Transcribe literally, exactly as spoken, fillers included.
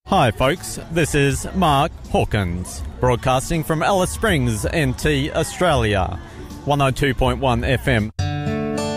Hi folks, this is Mark Hawkins, broadcasting from Alice Springs, N T, Australia. one oh two point one F M.